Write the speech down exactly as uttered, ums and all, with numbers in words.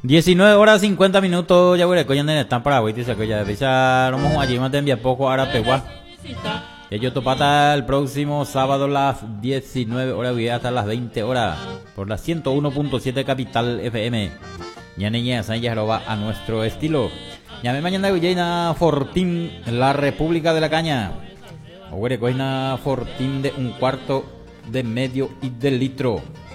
diecinueve horas cincuenta minutos, ya voy a coñar en están Paraguay, dice que ya dice, no me allí más te envía poco ahora pegua. Ellos topata el próximo sábado las diecinueve horas, voy hasta las veinte horas, por la ciento uno punto siete Capital F M. Ya niña, ya lo va a nuestro estilo. Llame mañana Villena Fortín, la República de la Caña. O coina Fortín de un cuarto de medio y de litro.